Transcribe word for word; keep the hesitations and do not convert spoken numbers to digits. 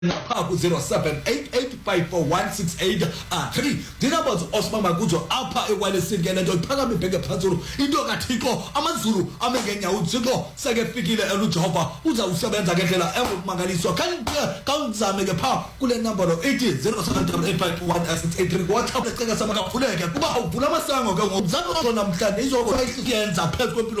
ngapha ku zero seven eight eight five four one six eight three dinamba Osman Makuzo apha ekwalesini ke lento iphakame ibheke phansi into kaThixo amazulu amengenya uThixo seke fikile eluJehova uza usebenza ngendlela engumangaliso kanti kawuzame ke pha kule number eight zero seven eight five one six eight three WhatsApp leceka sama kaphuleke kuba awuvula amasango ke ngomzamo namhlanje izokwenza phezu kwempilo